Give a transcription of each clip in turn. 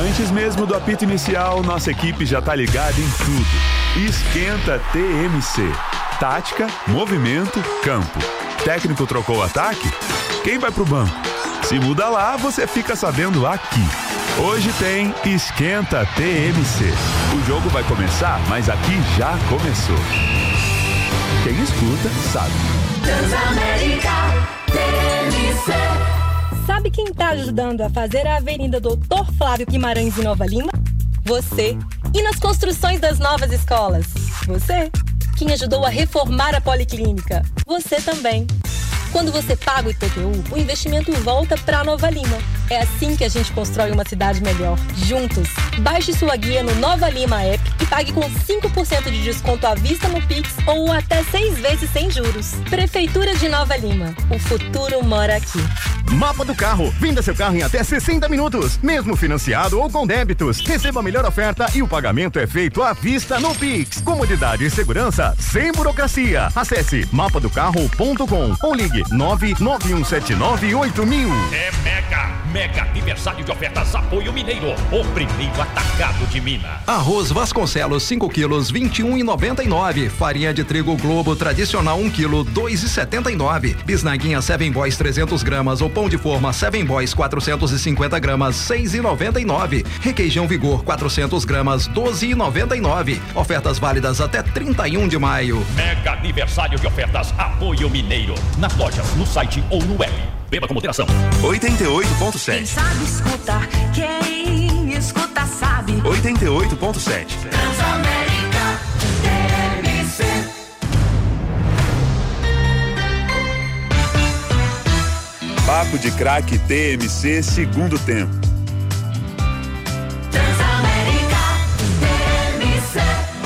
Antes mesmo do apito inicial, nossa equipe já tá ligada em tudo. Esquenta TMC. Tática, movimento, campo. Técnico trocou o ataque? Quem vai pro banco? Se muda lá, você fica sabendo aqui. Hoje tem Esquenta TMC. O jogo vai começar, mas aqui já começou. Quem escuta, sabe. Transamérica TMC. Sabe quem está ajudando a fazer a Avenida Doutor Flávio Guimarães em Nova Lima? Você. E nas construções das novas escolas? Você. Quem ajudou a reformar a Policlínica? Você também. Quando você paga o IPTU, o investimento volta para Nova Lima. É assim que a gente constrói uma cidade melhor, juntos. Baixe sua guia no Nova Lima App e pague com 5% de desconto à vista no Pix ou até 6 vezes sem juros. Prefeitura de Nova Lima. O futuro mora aqui. Mapa do Carro. Venda seu carro em até 60 minutos, mesmo financiado ou com débitos. Receba a melhor oferta e o pagamento é feito à vista no Pix. Comodidade e segurança sem burocracia. Acesse mapadocarro.com ou ligue 991798000. É mega aniversário de ofertas Apoio Mineiro, o primeiro atacado de Minas. Arroz Vasconcelos 5 quilos 21,99. Farinha de trigo Globo tradicional 1 quilo 2,79. Bisnaguinha Seven Boys 300 gramas ou pão de forma Seven Boys 450 gramas 6,99. Requeijão Vigor 400 gramas 12,99. Ofertas válidas até 31 de maio. Mega aniversário de ofertas Apoio Mineiro. Nas lojas, no site ou no web. Beba com moderação. 88.7. Quem sabe escutar, quem escuta sabe. 88.7. Transamérica TMC. Papo de Craque TMC, segundo tempo. Transamérica TMC.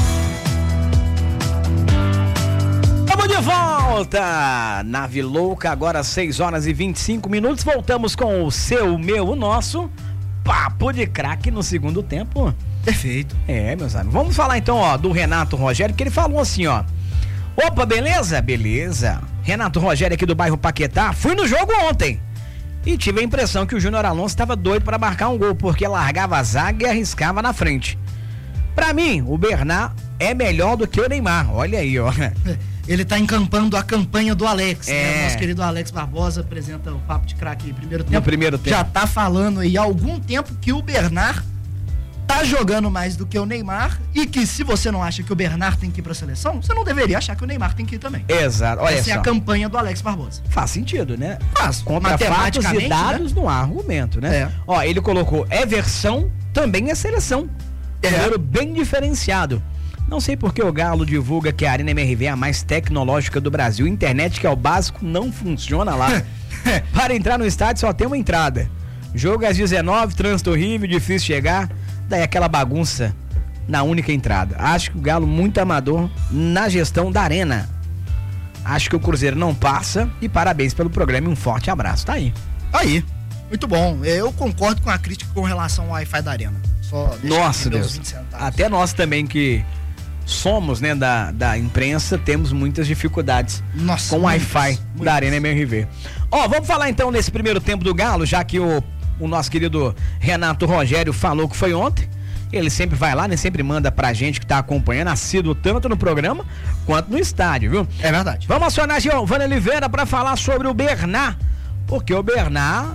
Estamos de volta! Nave Louca, agora 6h25. Voltamos com o seu, o meu, o nosso Papo de Craque no segundo tempo. Perfeito. É, meus amigos. Vamos falar então, ó, do Renato Rogério, que ele falou assim, ó. Opa, beleza? Beleza. Renato Rogério aqui do bairro Paquetá. Fui no jogo ontem e tive a impressão que o Júnior Alonso estava doido para marcar um gol, porque largava a zaga e arriscava na frente. Pra mim, o Bernard é melhor do que o Neymar. Olha aí, ó. Ele tá encampando a campanha do Alex, É. né? Nosso querido Alex Barbosa apresenta o Papo de Craque primeiro tempo. No primeiro tempo. Já tá falando aí há algum tempo que o Bernard tá jogando mais do que o Neymar e que se você não acha que o Bernard tem que ir pra seleção, você não deveria achar que o Neymar tem que ir também. Exato, olha Essa só. é a campanha do Alex Barbosa. Faz sentido, né? Faz. Contra fatos e Matematicamente, dados, né? não há argumento, né? É. Ó, ele colocou, é versão, também é seleção. Número bem diferenciado. Não sei porque o Galo divulga que a Arena MRV é a mais tecnológica do Brasil. Internet, que é o básico, não funciona lá. Para entrar no estádio só tem uma entrada. Jogo às 19, trânsito horrível, difícil chegar. Daí aquela bagunça na única entrada. Acho que o Galo muito amador na gestão da Arena. Acho que o Cruzeiro não passa e parabéns pelo programa e um forte abraço. Tá aí. Aí, muito bom. Eu concordo com a crítica com relação ao Wi-Fi da Arena. Só deixar Nossa, aqui meus Deus. 20 centavos. Até nós também que somos, né, da imprensa, temos muitas dificuldades Nossa, com o Wi-Fi muitas. da Arena MRV. Ó, vamos falar então nesse primeiro tempo do Galo, já que o nosso querido Renato Rogério falou que foi ontem. Ele sempre vai lá, né? Sempre manda pra gente que tá acompanhando, assíduo tanto no programa quanto no estádio, viu? É verdade. Vamos acionar Giovana Oliveira pra falar sobre o Bernard, porque o Bernard,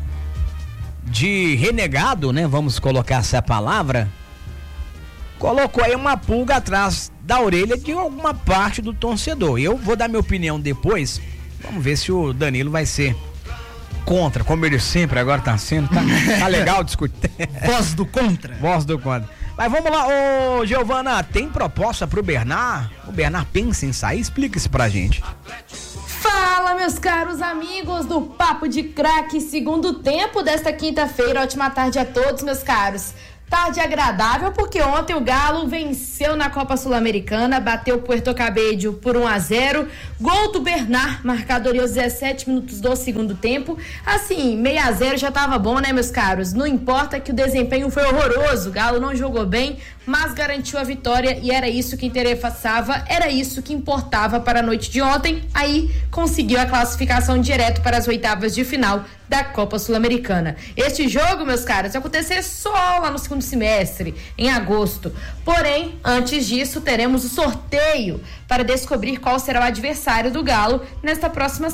de renegado, né? Vamos colocar essa palavra, colocou aí uma pulga atrás da orelha de alguma parte do torcedor. Eu vou dar minha opinião depois. Vamos ver se o Danilo vai ser contra, como ele sempre agora tá sendo. Tá legal discutir. Voz do contra. Voz do contra. Mas vamos lá, ô Giovana, tem proposta pro Bernard? O Bernard pensa em sair? Explica isso pra gente. Fala, meus caros amigos do Papo de Craque, segundo tempo desta quinta-feira. Ótima tarde a todos, meus caros. Tarde agradável porque ontem o Galo venceu na Copa Sul-Americana, bateu o Puerto Cabello por 1-0, gol do Bernard, marcador aos 17 minutos do segundo tempo. Assim, 6-0 já tava bom, né, meus caros? Não importa que o desempenho foi horroroso, o Galo não jogou bem, mas garantiu a vitória e era isso que interessava, era isso que importava para a noite de ontem. Aí conseguiu a classificação direto para as oitavas de final da Copa Sul-Americana. Este jogo, meus caros, vai acontecer só lá no segundo semestre, em agosto. Porém, antes disso, teremos o sorteio para descobrir qual será o adversário do Galo nesta próxima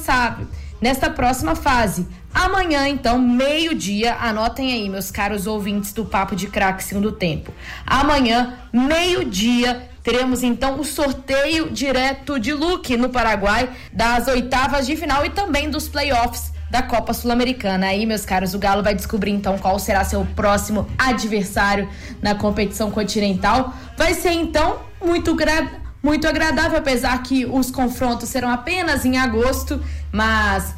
fase. Amanhã, então, meio-dia, anotem aí, meus caros ouvintes do Papo de Craque Segundo Tempo. Amanhã, meio-dia, teremos então o sorteio direto de Luque, no Paraguai, das oitavas de final e também dos playoffs da Copa Sul-Americana. Aí, meus caros, o Galo vai descobrir então qual será seu próximo adversário na competição continental. Vai ser então muito agradável, apesar que os confrontos serão apenas em agosto, mas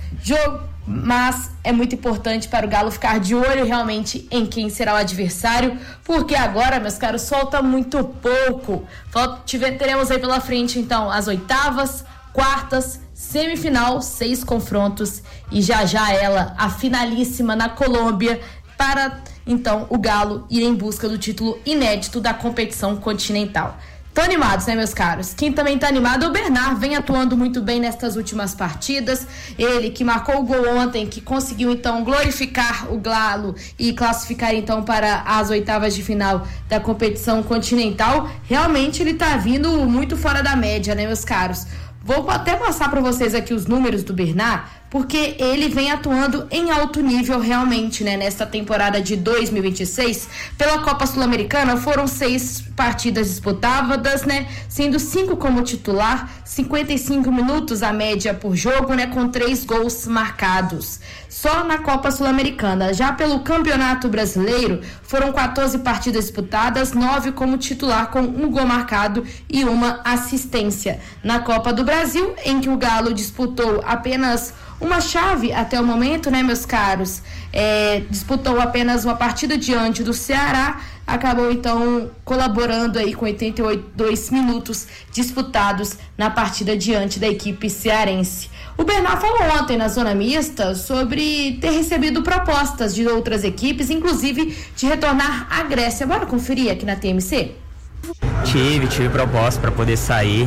é muito importante para o Galo ficar de olho realmente em quem será o adversário, porque agora, meus caros, falta muito pouco. Teremos aí pela frente então as oitavas, quartas, semifinal, 6 confrontos e já ela, a finalíssima na Colômbia, para então o Galo ir em busca do título inédito da competição continental. Estão animados, né, meus caros? Quem também está animado é o Bernard, vem atuando muito bem nestas últimas partidas. Ele que marcou o gol ontem, que conseguiu então glorificar o Galo e classificar então para as oitavas de final da competição continental. Realmente ele está vindo muito fora da média, né, meus caros? Vou até passar para vocês aqui os números do Bernard, porque ele vem atuando em alto nível realmente, né? Nesta temporada de 2026, pela Copa Sul-Americana, foram 6 partidas disputadas, né? Sendo 5 como titular, 55 minutos a média por jogo, né? Com 3 gols marcados. Só na Copa Sul-Americana. Já pelo Campeonato Brasileiro, foram 14 partidas disputadas, 9 como titular, com 1 gol marcado e 1 assistência. Na Copa do Brasil, em que o Galo disputou apenas uma chave até o momento, né, meus caros? Disputou apenas uma partida diante do Ceará, acabou então colaborando aí com 82 minutos disputados na partida diante da equipe cearense. O Bernard falou ontem na zona mista sobre ter recebido propostas de outras equipes, inclusive de retornar à Grécia. Bora conferir aqui na TMC? Tive proposta para poder sair.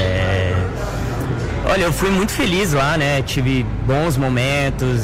Olha, eu fui muito feliz lá, né? Tive bons momentos,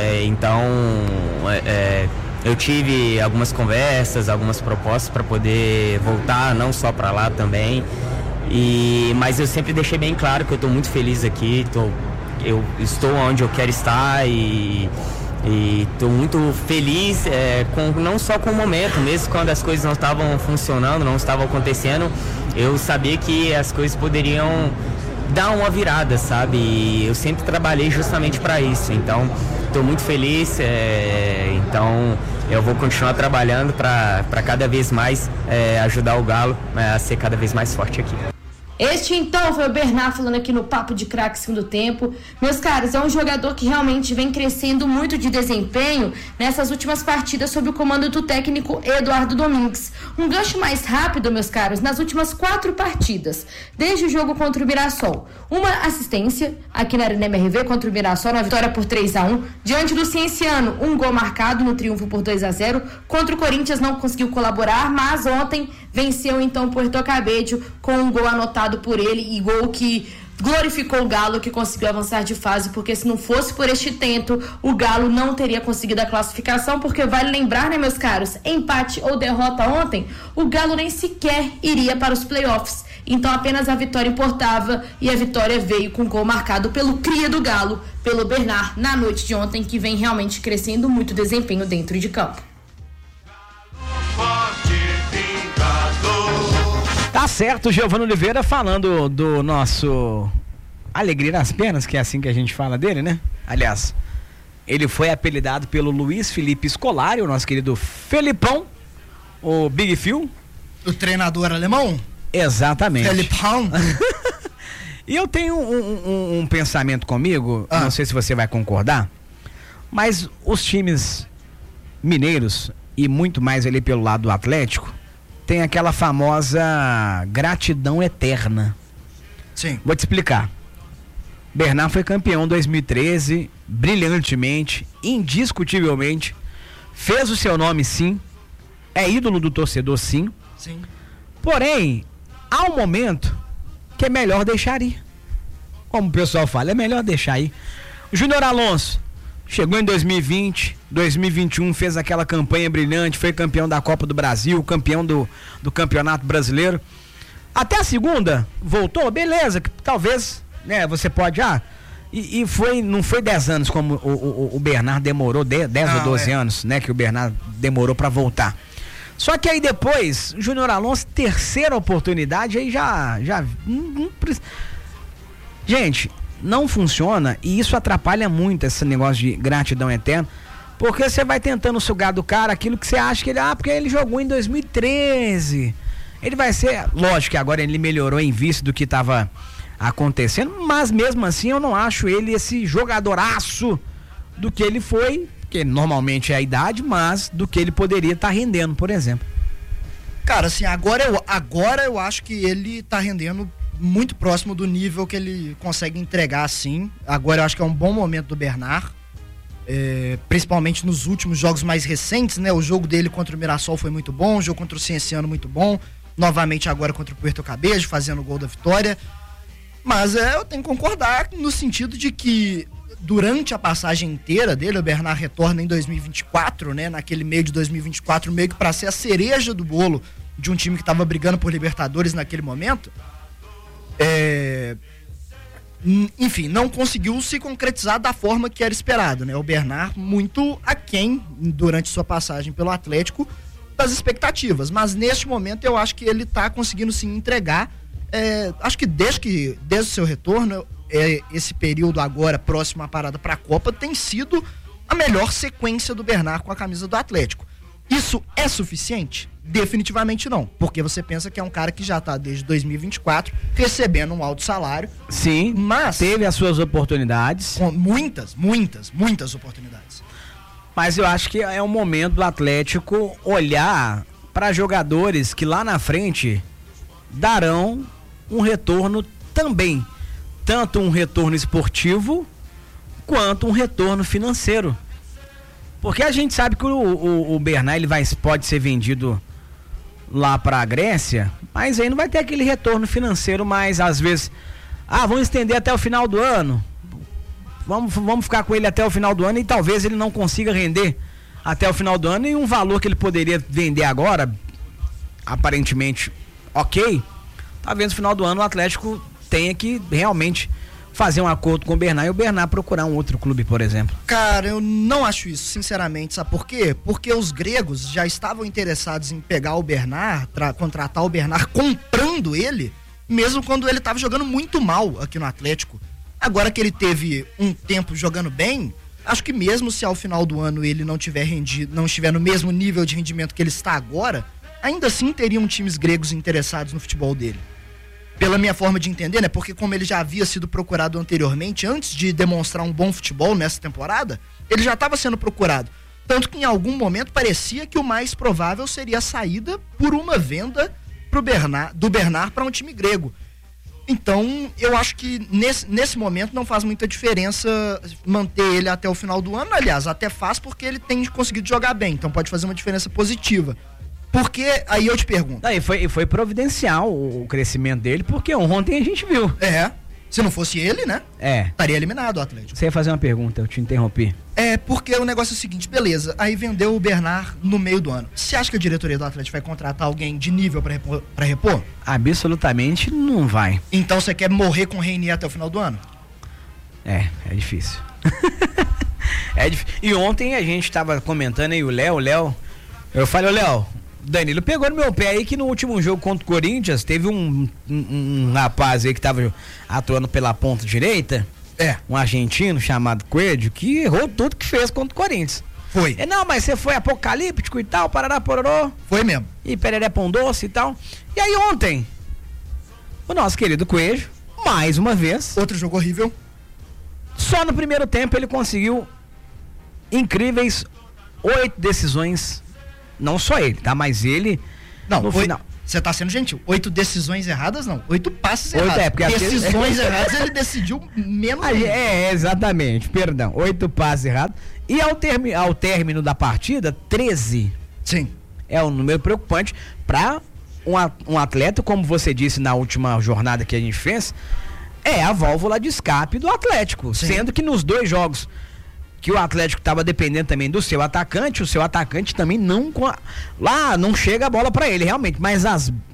eu tive algumas conversas, algumas propostas para poder voltar, não só para lá também. Mas eu sempre deixei bem claro que eu estou muito feliz aqui, eu estou onde eu quero estar e estou muito feliz, não só com o momento, mesmo quando as coisas não estavam funcionando, não estavam acontecendo, eu sabia que as coisas poderiam dar uma virada, sabe? E eu sempre trabalhei justamente para isso, então estou muito feliz, então eu vou continuar trabalhando para cada vez mais ajudar o Galo a ser cada vez mais forte aqui. Este então foi o Bernard falando aqui no Papo de Craque Segundo Tempo. Meus caros, é um jogador que realmente vem crescendo muito de desempenho nessas últimas partidas sob o comando do técnico Eduardo Domingues. Um gancho mais rápido, meus caros, nas últimas 4 partidas, desde o jogo contra o Mirassol. Uma assistência aqui na Arena MRV contra o Mirassol, na vitória por 3-1. Diante do Cienciano, 1 gol marcado no triunfo por 2-0. Contra o Corinthians não conseguiu colaborar, mas ontem venceu então o Puerto Cabello com um gol anotado por ele e gol que glorificou o Galo, que conseguiu avançar de fase, porque se não fosse por este tento, o Galo não teria conseguido a classificação, porque vale lembrar, né, meus caros, empate ou derrota ontem, o Galo nem sequer iria para os playoffs, então apenas a vitória importava, e a vitória veio com gol marcado pelo cria do Galo, pelo Bernard, na noite de ontem, que vem realmente crescendo muito desempenho dentro de campo. Tá certo, Giovano Oliveira falando do nosso Alegria nas Pernas, que é assim que a gente fala dele, né? Aliás, ele foi apelidado pelo Luiz Felipe Scolari, o nosso querido Felipão, o Big Phil. O treinador alemão? Exatamente. Felipão. E eu tenho um pensamento comigo, não sei se você vai concordar, mas os times mineiros, e muito mais ali pelo lado do Atlético, tem aquela famosa gratidão eterna. Sim. Vou te explicar. Bernard foi campeão em 2013, brilhantemente, indiscutivelmente, fez o seu nome sim, é ídolo do torcedor sim. Sim. Porém, há um momento que é melhor deixar ir. Como o pessoal fala, é melhor deixar ir. O Júnior Alonso Chegou em 2020, 2021 fez aquela campanha brilhante, foi campeão da Copa do Brasil, campeão do Campeonato Brasileiro. Até a segunda, voltou, beleza, que talvez, né, você pode, não foi 10 anos como o Bernard demorou, 10 ou 12 anos, né, que o Bernard demorou pra voltar. Só que aí depois, Júnior Alonso, terceira oportunidade, aí já gente, não funciona e isso atrapalha muito esse negócio de gratidão eterna, porque você vai tentando sugar do cara aquilo que você acha que ele, porque ele jogou em 2013, ele vai ser, lógico que agora ele melhorou em vista do que estava acontecendo, mas mesmo assim eu não acho ele esse jogadoraço do que ele foi, que normalmente é a idade, mas do que ele poderia estar rendendo, por exemplo. Cara, assim, agora eu acho que ele tá rendendo muito próximo do nível que ele consegue entregar, assim. Agora eu acho que é um bom momento do Bernard, principalmente nos últimos jogos mais recentes, né? O jogo dele contra o Mirassol foi muito bom, o jogo contra o Cienciano muito bom, novamente agora contra o Puerto Cabello, fazendo o gol da vitória. Mas eu tenho que concordar no sentido de que durante a passagem inteira dele, o Bernard retorna em 2024, né? Naquele meio de 2024, meio que para ser a cereja do bolo de um time que estava brigando por Libertadores naquele momento. Enfim, não conseguiu se concretizar da forma que era esperado, né? O Bernard muito aquém durante sua passagem pelo Atlético das expectativas, mas neste momento eu acho que ele tá conseguindo se entregar. Acho que desde o seu retorno, esse período agora próximo à parada para a Copa tem sido a melhor sequência do Bernard com a camisa do Atlético. Isso é suficiente? Definitivamente não, porque você pensa que é um cara que já tá desde 2024 recebendo um alto salário. Sim, mas teve as suas oportunidades. Com muitas oportunidades. Mas eu acho que é o momento do Atlético olhar para jogadores que lá na frente darão um retorno também, tanto um retorno esportivo quanto um retorno financeiro. Porque a gente sabe que o Bernard pode ser vendido lá para a Grécia, mas aí não vai ter aquele retorno financeiro, mas às vezes, vamos estender até o final do ano, vamos ficar com ele até o final do ano e talvez ele não consiga render até o final do ano e um valor que ele poderia vender agora, aparentemente ok, talvez no final do ano o Atlético tenha que realmente fazer um acordo com o Bernard e o Bernard procurar um outro clube, por exemplo. Cara, eu não acho isso, sinceramente, sabe por quê? Porque os gregos já estavam interessados em pegar o Bernard, contratar o Bernard comprando ele, mesmo quando ele estava jogando muito mal aqui no Atlético. Agora que ele teve um tempo jogando bem, acho que mesmo se ao final do ano ele não tiver rendido, não estiver no mesmo nível de rendimento que ele está agora, ainda assim teriam times gregos interessados no futebol dele. Pela minha forma de entender, né? Porque como ele já havia sido procurado anteriormente, antes de demonstrar um bom futebol nessa temporada, ele já estava sendo procurado. Tanto que em algum momento parecia que o mais provável seria a saída por uma venda do Bernard para um time grego. Então, eu acho que nesse momento não faz muita diferença manter ele até o final do ano. Aliás, até faz porque ele tem conseguido jogar bem, então pode fazer uma diferença positiva. Porque, aí eu te pergunto. E foi providencial o crescimento dele, porque ontem a gente viu. Se não fosse ele, né? Estaria eliminado o Atlético. Você ia fazer uma pergunta, eu te interrompi. Porque o negócio é o seguinte, beleza, aí vendeu o Bernard no meio do ano. Você acha que a diretoria do Atlético vai contratar alguém de nível pra repor? Absolutamente não vai. Então você quer morrer com o Reinier até o final do ano? É difícil. E ontem a gente tava comentando aí, o Léo, eu falei, Léo, Danilo pegou no meu pé aí que no último jogo contra o Corinthians teve um rapaz aí que tava atuando pela ponta direita, um argentino chamado Coelho, que errou tudo que fez contra o Corinthians. Foi. Não, mas você foi apocalíptico e tal, parará, pororô. Foi mesmo. E pereré pão doce e tal. E aí ontem, o nosso querido Coelho, mais uma vez. Outro jogo horrível. Só no primeiro tempo ele conseguiu incríveis 8 decisões. Não só ele, tá? Mas ele, no final... Você tá sendo gentil. 8 decisões erradas, não. 8 passes errados. Porque decisões erradas, ele decidiu menos. Exatamente. Perdão. 8 passes errados. E ao término da partida, 13. Sim. É um número preocupante para um atleta, como você disse na última jornada que a gente fez, é a válvula de escape do Atlético. Sim. Sendo que nos 2 jogos que o Atlético estava dependendo também do seu atacante, o seu atacante também lá não chega a bola para ele, realmente, mas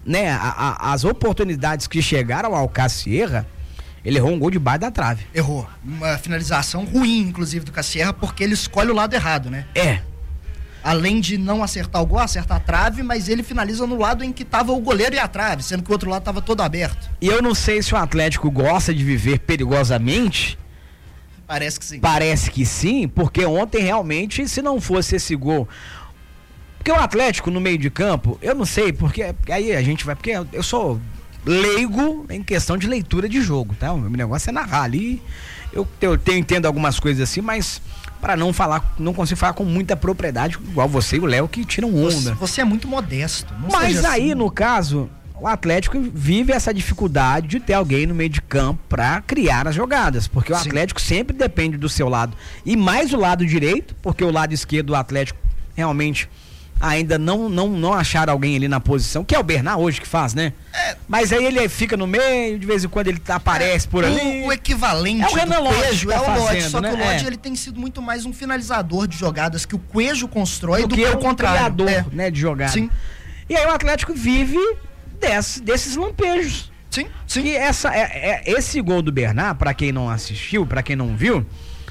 as oportunidades que chegaram ao Cassierra, ele errou um gol debaixo da trave. Errou. Uma finalização ruim, inclusive, do Cassierra, porque ele escolhe o lado errado, né? Além de não acertar o gol, acertar a trave, mas ele finaliza no lado em que estava o goleiro e a trave, sendo que o outro lado estava todo aberto. E eu não sei se o Atlético gosta de viver perigosamente. Parece que sim. Parece que sim, porque ontem realmente, se não fosse esse gol... Porque o Atlético no meio de campo, eu não sei, porque aí a gente vai... Porque eu sou leigo em questão de leitura de jogo, tá? O meu negócio é narrar ali. Eu entendo algumas coisas assim, mas... Para não consigo falar com muita propriedade, igual você e o Léo, que tiram onda. Você é muito modesto. Mas aí, no caso, o Atlético vive essa dificuldade de ter alguém no meio de campo para criar as jogadas, porque o Atlético sempre depende do seu lado. E mais o lado direito, porque o lado esquerdo do Atlético realmente ainda não acharam alguém ali na posição, que é o Bernard hoje que faz, né? Mas aí ele fica no meio, de vez em quando ele aparece por ali. O equivalente o Renan do Coelho é o Lodge, só que o Lodge ele tem sido muito mais um finalizador de jogadas que o Coelho constrói do que o contrário. Criador, né, de jogada. Sim. E aí o Atlético vive desses lampejos. Sim. Que esse gol do Bernard, pra quem não assistiu, pra quem não viu,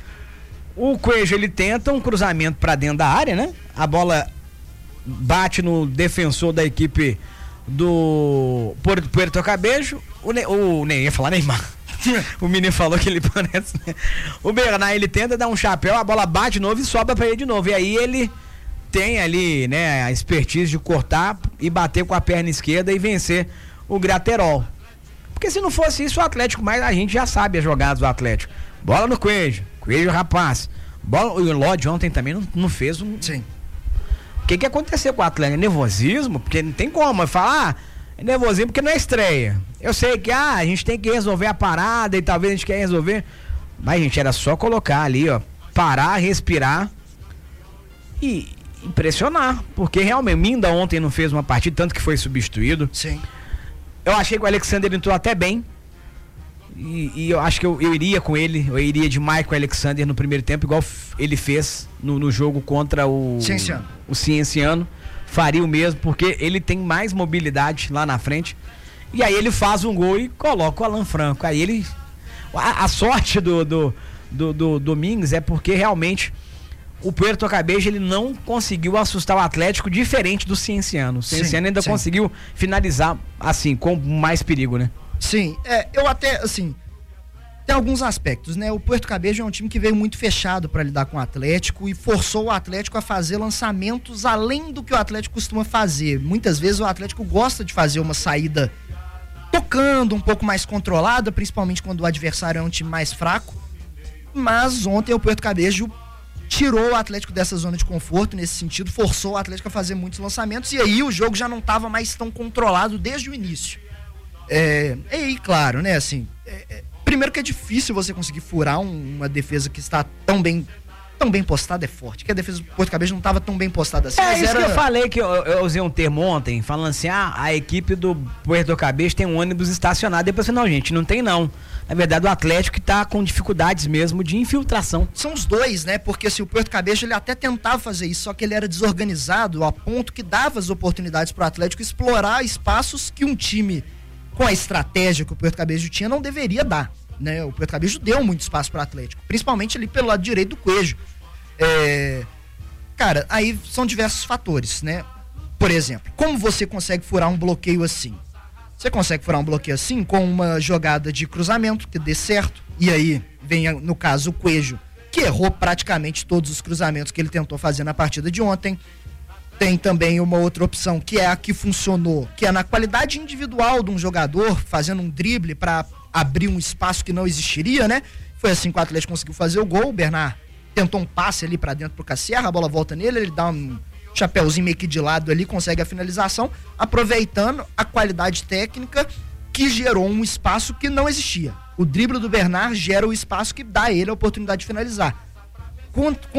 o Coelho ele tenta um cruzamento pra dentro da área, né? A bola bate no defensor da equipe do Puerto Cabello. Nem ia falar Neymar. O menino falou que ele parece, né? O Bernard, ele tenta dar um chapéu, a bola bate de novo e sobra pra ele de novo. E aí ele tem ali, né, a expertise de cortar e bater com a perna esquerda e vencer o Graterol. Porque se não fosse isso, o Atlético, mas a gente já sabe as jogadas do Atlético. Bola no Coelho rapaz. O Lodge ontem também não fez um... Sim. O que aconteceu com o Atlético? Nervosismo? Porque não tem como falar, é nervosismo porque não é estreia. Eu sei que a gente tem que resolver a parada e talvez a gente quer resolver, mas gente, era só colocar ali, ó, parar, respirar e impressionar, porque realmente Minda ontem não fez uma partida, tanto que foi substituído. Sim. Eu achei que o Alexander entrou até bem. E eu acho que eu iria com ele, eu iria de Michael Alexander no primeiro tempo, igual ele fez no jogo contra o Cienciano. Faria o mesmo, porque ele tem mais mobilidade lá na frente. E aí ele faz um gol e coloca o Alan Franco. Aí ele... A sorte do Domingos é porque realmente o Puerto Cabello ele não conseguiu assustar o Atlético, diferente do Cienciano. O Cienciano ainda conseguiu finalizar assim, com mais perigo, né? Sim, eu até, assim, tem alguns aspectos, né? O Puerto Cabello é um time que veio muito fechado para lidar com o Atlético e forçou o Atlético a fazer lançamentos além do que o Atlético costuma fazer. Muitas vezes o Atlético gosta de fazer uma saída tocando, um pouco mais controlada, principalmente quando o adversário é um time mais fraco. Mas ontem o Puerto Cabello tirou o Atlético dessa zona de conforto, nesse sentido, forçou o Atlético a fazer muitos lançamentos e aí o jogo já não estava mais tão controlado desde o início. E claro, né, assim, primeiro que é difícil você conseguir furar uma defesa que está tão bem postada, é forte, que a defesa do Puerto Cabello não estava tão bem postada assim. Mas isso que eu falei, que eu usei um termo ontem, falando assim, a equipe do Puerto Cabello tem um ônibus estacionado, depois eu falei, não, gente, não tem não. Na verdade, o Atlético está com dificuldades mesmo de infiltração. São os dois, né? Porque assim, o Puerto Cabello ele até tentava fazer isso, só que ele era desorganizado a ponto que dava as oportunidades para o Atlético explorar espaços que um time com a estratégia que o Puerto Cabello tinha não deveria dar, né? O Puerto Cabello deu muito espaço para o Atlético, principalmente ali pelo lado direito do Coelho. Cara, aí são diversos fatores, né? Por exemplo, como você consegue furar um bloqueio assim? Você consegue furar um bloqueio assim com uma jogada de cruzamento que dê certo, e aí vem, no caso, o Coelho, que errou praticamente todos os cruzamentos que ele tentou fazer na partida de ontem. Tem também uma outra opção, que é a que funcionou, que é na qualidade individual de um jogador, fazendo um drible para abrir um espaço que não existiria, né? Foi assim que o Atlético conseguiu fazer o gol. O Bernard tentou um passe ali para dentro pro Cassierra, a bola volta nele, ele dá um chapéuzinho meio que de lado ali, consegue a finalização, aproveitando a qualidade técnica que gerou um espaço que não existia. O drible do Bernard gera o espaço que dá a ele a oportunidade de finalizar.